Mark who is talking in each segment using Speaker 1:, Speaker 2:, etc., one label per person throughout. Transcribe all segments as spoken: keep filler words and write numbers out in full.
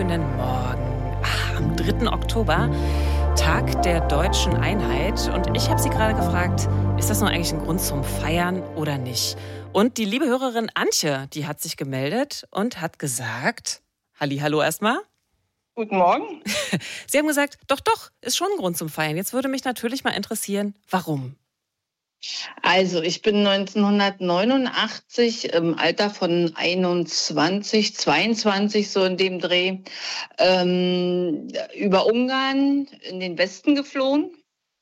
Speaker 1: Schönen Morgen. Ach, am dritten Oktober, Tag der deutschen Einheit. Und ich habe Sie gerade gefragt, ist das noch eigentlich ein Grund zum Feiern oder nicht? Und die liebe Hörerin Antje, die hat sich gemeldet und hat gesagt, Hallihallo erstmal.
Speaker 2: Guten Morgen.
Speaker 1: Sie haben gesagt, doch, doch, ist schon ein Grund zum Feiern. Jetzt würde mich natürlich mal interessieren, warum?
Speaker 2: Also ich bin neunzehnhundertneunundachtzig im Alter von einundzwanzig, zweiundzwanzig so in dem Dreh ähm, über Ungarn in den Westen geflohen.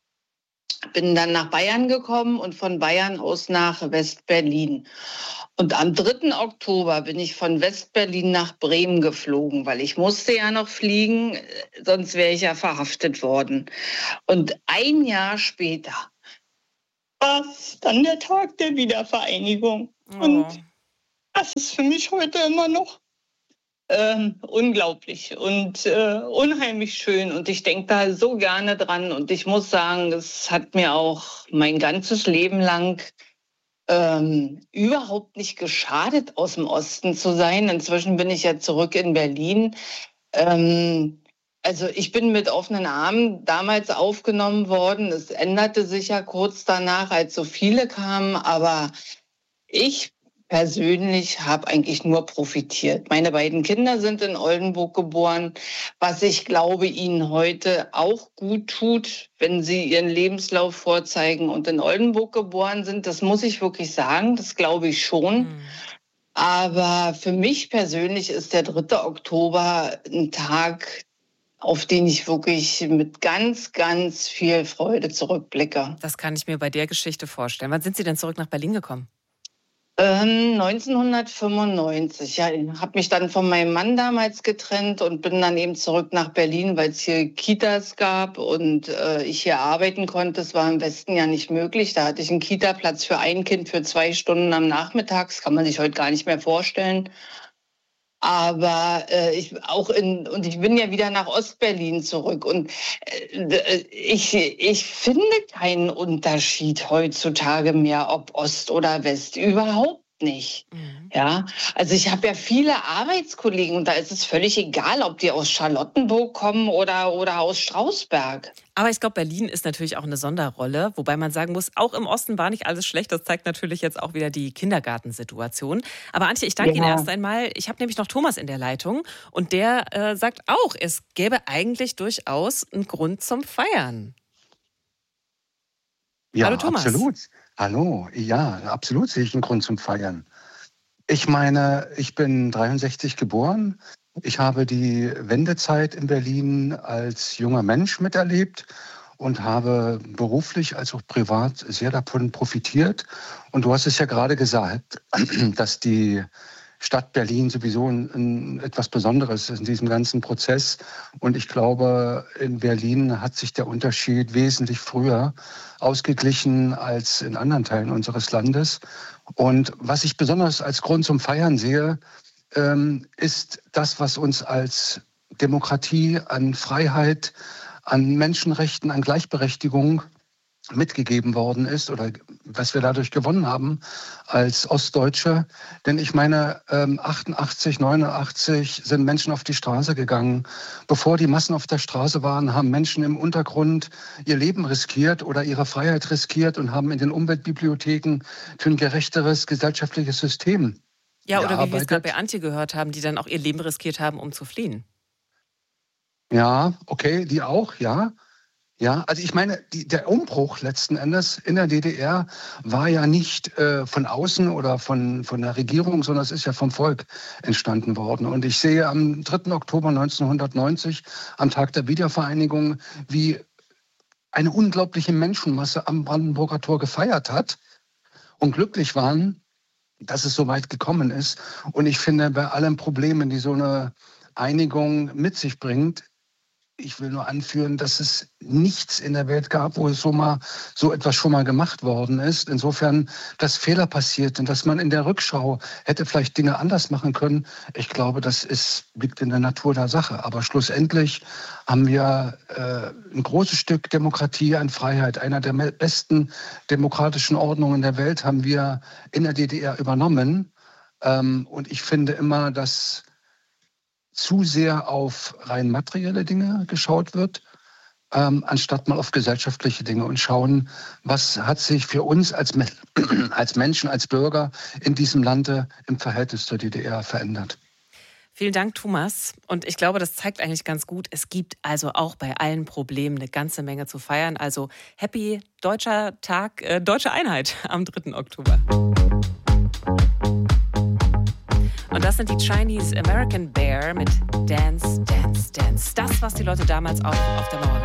Speaker 2: Bin dann nach Bayern gekommen und von Bayern aus nach West-Berlin. Und am dritten Oktober bin ich von West-Berlin nach Bremen geflogen, weil ich musste ja noch fliegen, sonst wäre ich ja verhaftet worden. Und ein Jahr später war es dann der Tag der Wiedervereinigung.
Speaker 1: Oh.
Speaker 2: Und das ist für mich heute immer noch ähm, unglaublich und äh, unheimlich schön. Und ich denke da so gerne dran. Und ich muss sagen, es hat mir auch mein ganzes Leben lang ähm, überhaupt nicht geschadet, aus dem Osten zu sein. Inzwischen bin ich ja zurück in Berlin. Ähm, Also ich bin mit offenen Armen damals aufgenommen worden. Es änderte sich ja kurz danach, als so viele kamen. Aber ich persönlich habe eigentlich nur profitiert. Meine beiden Kinder sind in Oldenburg geboren, was ich glaube, ihnen heute auch gut tut, wenn sie ihren Lebenslauf vorzeigen und in Oldenburg geboren sind. Das muss ich wirklich sagen, das glaube ich schon. Mhm. Aber für mich persönlich ist der dritte Oktober ein Tag, auf den ich wirklich mit ganz, ganz viel Freude zurückblicke.
Speaker 1: Das kann ich mir bei der Geschichte vorstellen. Wann sind Sie denn zurück nach Berlin gekommen?
Speaker 2: Ähm, neunzehnhundertfünfundneunzig. Ja, ich habe mich dann von meinem Mann damals getrennt und bin dann eben zurück nach Berlin, weil es hier Kitas gab und äh, ich hier arbeiten konnte. Das war im Westen ja nicht möglich. Da hatte ich einen Kita-Platz für ein Kind für zwei Stunden am Nachmittag. Das kann man sich heute gar nicht mehr vorstellen. Aber äh, ich auch in und ich bin ja wieder nach Ostberlin zurück und äh, ich ich finde keinen Unterschied heutzutage mehr, ob Ost oder West, überhaupt nicht. Mhm. Ja, also ich habe ja viele Arbeitskollegen und da ist es völlig egal, ob die aus Charlottenburg kommen oder oder aus Strausberg.
Speaker 1: Aber ich glaube, Berlin ist natürlich auch eine Sonderrolle, wobei man sagen muss, auch im Osten war nicht alles schlecht. Das zeigt natürlich jetzt auch wieder die Kindergartensituation. Aber Antje, ich danke ja. Ihnen erst einmal. Ich habe nämlich noch Thomas in der Leitung und der äh, sagt auch, es gäbe eigentlich durchaus einen Grund zum Feiern.
Speaker 3: Ja,
Speaker 1: Hallo Thomas.
Speaker 3: Absolut. Hallo, ja, absolut sehe ich einen Grund zum Feiern. Ich meine, ich bin dreiundsechzig geboren. Ich habe die Wendezeit in Berlin als junger Mensch miterlebt und habe beruflich als auch privat sehr davon profitiert. Und du hast es ja gerade gesagt, dass die Stadt Berlin sowieso ein, ein, etwas Besonderes ist in diesem ganzen Prozess. Und ich glaube, in Berlin hat sich der Unterschied wesentlich früher ausgeglichen als in anderen Teilen unseres Landes. Und was ich besonders als Grund zum Feiern sehe, ähm, ist das, was uns als Demokratie, an Freiheit, an Menschenrechten, an Gleichberechtigung mitgegeben worden ist oder was wir dadurch gewonnen haben als Ostdeutsche. Denn ich meine, achtundachtzig, neunundachtzig sind Menschen auf die Straße gegangen. Bevor die Massen auf der Straße waren, haben Menschen im Untergrund ihr Leben riskiert oder ihre Freiheit riskiert und haben in den Umweltbibliotheken für ein gerechteres gesellschaftliches System
Speaker 1: Ja, oder
Speaker 3: gearbeitet.
Speaker 1: Wie wir es gerade bei Antje gehört haben, die dann auch ihr Leben riskiert haben, um zu fliehen.
Speaker 3: Ja, okay, die auch, ja. Ja, also ich meine, die, der Umbruch letzten Endes in der D D R war ja nicht äh, von außen oder von, von der Regierung, sondern es ist ja vom Volk entstanden worden. Und ich sehe am dritten Oktober neunzehnhundertneunzig, am Tag der Wiedervereinigung, wie eine unglaubliche Menschenmasse am Brandenburger Tor gefeiert hat und glücklich waren, dass es so weit gekommen ist. Und ich finde, bei allen Problemen, die so eine Einigung mit sich bringt, ich will nur anführen, dass es nichts in der Welt gab, wo es so mal so etwas schon mal gemacht worden ist. Insofern, dass Fehler passiert und dass man in der Rückschau hätte vielleicht Dinge anders machen können. Ich glaube, das ist, liegt in der Natur der Sache. Aber schlussendlich haben wir äh, ein großes Stück Demokratie an Freiheit. Einer der besten demokratischen Ordnungen der Welt haben wir in der D D R übernommen. Ähm, und ich finde immer, dass zu sehr auf rein materielle Dinge geschaut wird, ähm, anstatt mal auf gesellschaftliche Dinge und schauen, was hat sich für uns als, Me- als Menschen, als Bürger in diesem Lande im Verhältnis zur D D R verändert.
Speaker 1: Vielen Dank, Thomas. Und ich glaube, das zeigt eigentlich ganz gut, es gibt also auch bei allen Problemen eine ganze Menge zu feiern. Also happy Deutscher Tag, äh, Deutsche Einheit am dritten Oktober. Und das sind die Chinese American Bear mit Dance, Dance, Dance. Das, was die Leute damals auch auf der Mauer